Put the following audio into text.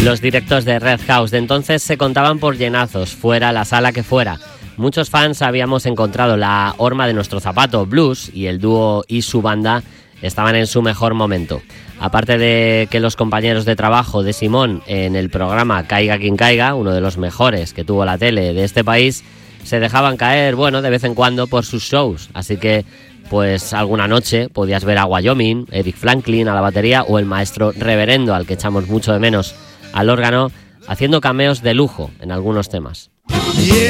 Los directos de Red House de entonces se contaban por llenazos, fuera la sala que fuera. Muchos fans habíamos encontrado la horma de nuestro zapato. Blues y el dúo y su banda estaban en su mejor momento. Aparte de que los compañeros de trabajo de Simón en el programa Caiga quien caiga, uno de los mejores que tuvo la tele de este país, se dejaban caer, bueno, de vez en cuando por sus shows. Así que, pues alguna noche podías ver a Wyoming, Eric Franklin a la batería o el maestro Reverendo, al que echamos mucho de menos, al órgano, haciendo cameos de lujo en algunos temas. Yeah.